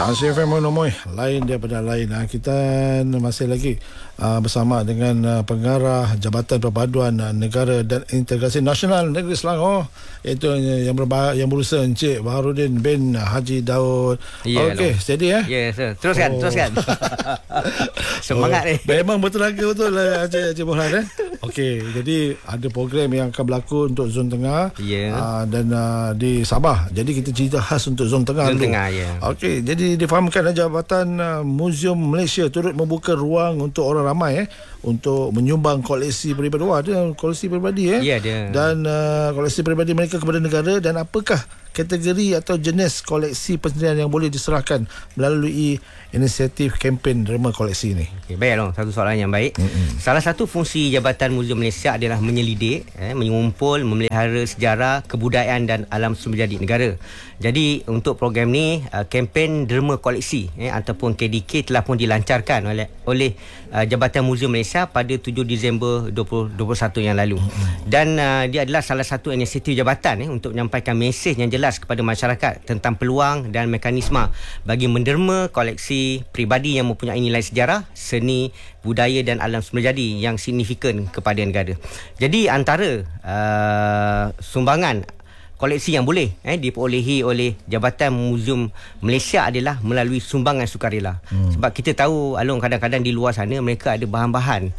Asia FM Monomoy, lain daripada lain. Kita masih lagi bersama dengan pengarah Jabatan Perpaduan Negara dan Integrasi Nasional Negeri Selangor, iaitu yang berusaha Encik Baharudin bin Haji Daud. Okey, steady ya? Ya, teruskan. Semangat ni. Memang bertenaga betul lah Encik Burhan. Okey, jadi ada program yang akan berlaku untuk Zon Tengah dan di Sabah. Jadi kita cerita khas untuk Zon Tengah. Zon Tengah, ya. Okey, jadi difahamkan Jabatan Muzium Malaysia turut membuka ruang untuk orang ramai untuk menyumbang koleksi peribadi. Wah, ada koleksi peribadi Ya, ada. Dan koleksi peribadi mereka kepada negara. Dan apakah kategori atau jenis koleksi persendirian yang boleh diserahkan melalui inisiatif kempen derma koleksi ini? Okay, baik, satu soalan yang baik. Salah satu fungsi Jabatan Muzium Malaysia adalah menyelidik, mengumpul, memelihara sejarah, kebudayaan dan alam sumber jadi negara. Jadi untuk program ni, kempen derma koleksi ataupun KDK telah pun dilancarkan oleh Jabatan Muzium Malaysia pada 7 Disember 2021 yang lalu. Dan dia adalah salah satu inisiatif jabatan untuk menyampaikan mesej yang jelas kepada masyarakat tentang peluang dan mekanisme bagi menderma koleksi peribadi yang mempunyai nilai sejarah, seni, budaya dan alam semulajadi yang signifikan kepada negara. Jadi antara sumbangan koleksi yang boleh diperolehi oleh Jabatan Muzium Malaysia adalah melalui sumbangan sukarela. Sebab kita tahu Along, kadang-kadang di luar sana mereka ada bahan-bahan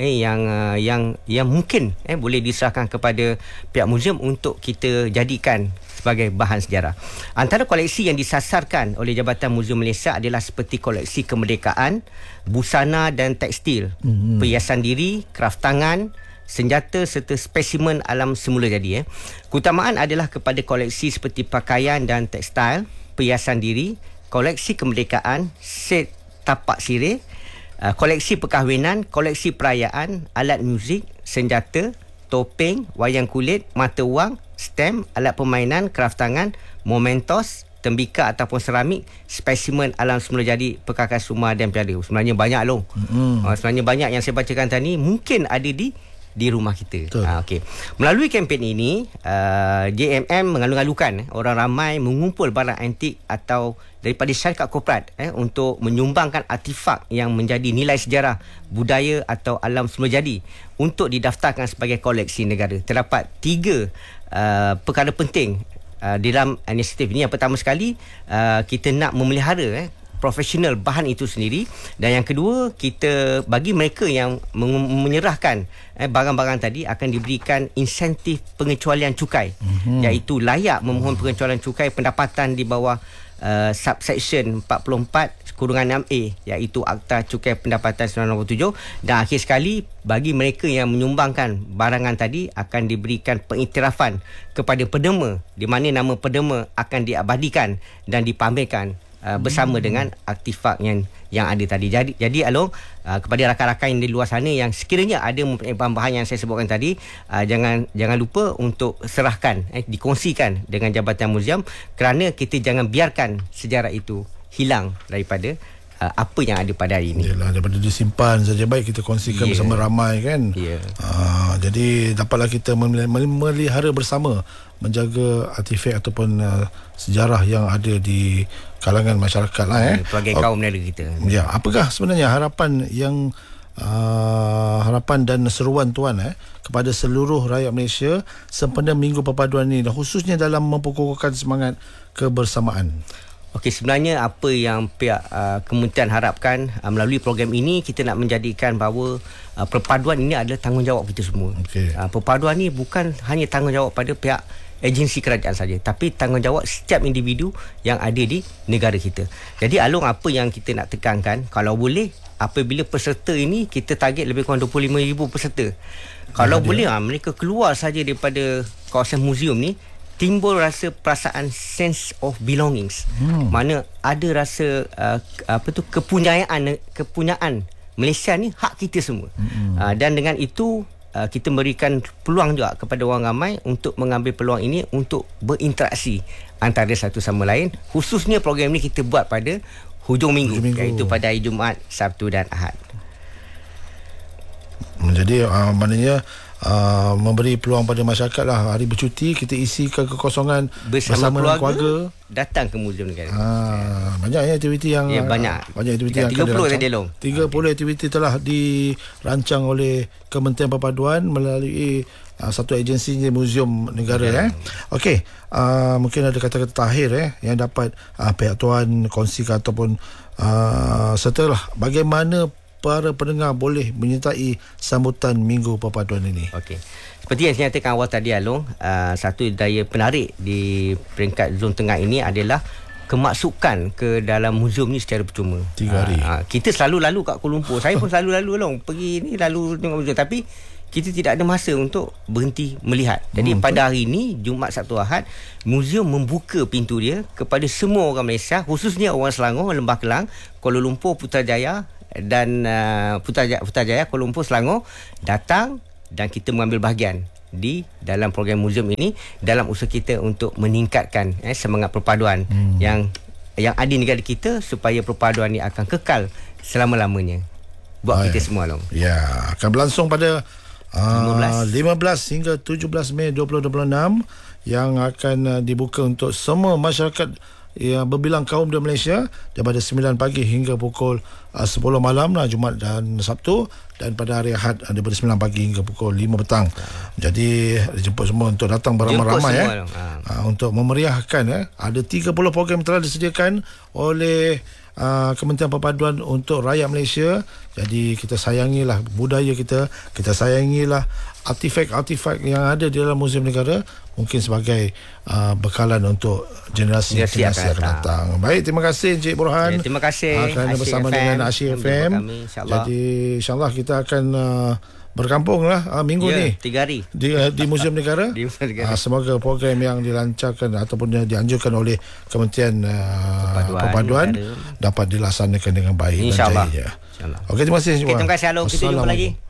yang mungkin boleh diserahkan kepada pihak muzium untuk kita jadikan sebagai bahan sejarah. Antara koleksi yang disasarkan oleh Jabatan Muzium Malaysia adalah seperti koleksi kemerdekaan, busana dan tekstil, perhiasan diri, kraft tangan, senjata serta spesimen alam semula jadi. Keutamaan adalah kepada koleksi seperti pakaian dan tekstil, perhiasan diri, koleksi kemerdekaan, set tapak sirih, koleksi perkahwinan, koleksi perayaan, alat muzik, senjata, topeng, wayang kulit, mata wang, stem, alat permainan, kraft tangan, mementos, tembika ataupun seramik, spesimen alam semula jadi, perkakas rumah dan piala. Sebenarnya banyak sebenarnya banyak yang saya bacakan tadi mungkin ada di rumah kita. Okey. Melalui kempen ini, JMM mengalu-alukan orang ramai mengumpul barang antik atau daripada syarikat korporat untuk menyumbangkan artifak yang menjadi nilai sejarah, budaya atau alam semula jadi untuk didaftarkan sebagai koleksi negara. Terdapat 3 perkara penting di dalam inisiatif ini. Yang pertama sekali, kita nak memelihara profesional bahan itu sendiri, dan yang kedua, kita bagi mereka yang menyerahkan barang-barang tadi akan diberikan insentif pengecualian cukai, iaitu layak memohon pengecualian cukai pendapatan di bawah subsection 44-6A, iaitu Akta Cukai Pendapatan 1997. Dan akhir sekali, bagi mereka yang menyumbangkan barangan tadi akan diberikan pengiktirafan kepada perdema, di mana nama perdema akan diabadikan dan dipamerkan bersama dengan artifak yang ada tadi. Jadi Along, kepada rakan-rakan yang di luar sana yang sekiranya ada bahan-bahan yang saya sebutkan tadi, jangan lupa untuk serahkan, dikongsikan dengan Jabatan Muzium, kerana kita jangan biarkan sejarah itu hilang daripada apa yang ada pada hari ini. Yalah, daripada disimpan saja baik kita kongsikan bersama ramai kan. Jadi dapatlah kita memelihara bersama, menjaga artifak ataupun sejarah yang ada di kalangan masyarakat lah pelbagai kaum negara kita. Ya, apakah sebenarnya harapan dan seruan tuan kepada seluruh rakyat Malaysia sempena Minggu Perpaduan ini, dan khususnya dalam memperkukuhkan semangat kebersamaan? Okey, sebenarnya apa yang pihak kementerian harapkan melalui program ini, kita nak menjadikan bahawa perpaduan ini adalah tanggungjawab kita semua. Perpaduan ini bukan hanya tanggungjawab pada pihak agensi kerajaan saja, tapi tanggungjawab setiap individu yang ada di negara kita. Jadi Along, apa yang kita nak tekankan, kalau boleh apabila peserta ini kita target lebih kurang 25,000 peserta. Kalau boleh mereka keluar saja daripada kawasan muzium ni, timbul rasa perasaan sense of belongings. Mana ada rasa kepunyaan Malaysia ni hak kita semua. Dan dengan itu kita berikan peluang juga kepada orang ramai untuk mengambil peluang ini untuk berinteraksi antara satu sama lain. Khususnya program ini kita buat pada hujung minggu, iaitu pada hari Jumaat, Sabtu dan Ahad. Jadi maknanya memberi peluang pada masyarakat lah, hari bercuti kita isikan kekosongan bersama keluarga, datang ke Muzium Negara. Banyak aktiviti yang banyak aktiviti yang 30 tadi long. 30 aktiviti telah dirancang oleh Kementerian Perpaduan melalui satu agensi Muzium Negara. Okey, mungkin ada kata-kata terakhir yang dapat pihak tuan kongsikan ataupun sertalah bagaimana para pendengar boleh menyertai sambutan Minggu Perpaduan ini. Okey. Seperti yang saya nyatakan awal tadi Along, satu daya penarik di peringkat zon tengah ini adalah kemasukan ke dalam muzium ni secara percuma. 3 hari. Kita selalu lalu kat Kuala Lumpur. Saya pun selalu lalu Along. Pergi ni lalu tengok muzium, tapi kita tidak ada masa untuk berhenti melihat. Jadi pada hari ini, Jumaat, Sabtu, Ahad, muzium membuka pintu dia kepada semua orang Malaysia, khususnya orang Selangor, Lembah Kelang, Kuala Lumpur, Putrajaya dan Putrajaya, Kuala Lumpur, Selangor, datang dan kita mengambil bahagian di dalam program muzium ini dalam usaha kita untuk meningkatkan semangat perpaduan yang ada di negara kita, supaya perpaduan ini akan kekal selama-lamanya buat kita semua Long. Ya, akan berlangsung pada 15 hingga 17 Mei 2026 yang akan dibuka untuk semua masyarakat yang berbilang kaum di Malaysia daripada 9 pagi hingga pukul 10 malam lah, Jumaat dan Sabtu, dan pada hari Ahad daripada 9 pagi hingga pukul 5 petang. Jadi dijemput semua untuk datang beramai-ramai untuk memeriahkan. Ada 30 program telah disediakan oleh Kementerian Perpaduan untuk rakyat Malaysia. Jadi kita sayangilah budaya kita sayangilah artifak-artifak yang ada di dalam Muzium Negara, mungkin sebagai bekalan untuk generasi akan datang. Baik, terima kasih Encik Borhan. Terima kasih kerana bersama dengan Asyik FM. Jadi insyaAllah kita akan berkampung lah minggu ni 3 hari di Muzium Negara. Semoga program yang dilancarkan ataupun dianjurkan oleh Kementerian Perpaduan dapat dilaksanakan dengan baik. InsyaAllah. Okey, terima kasih. Terima kasih Alok. Kita jumpa lagi.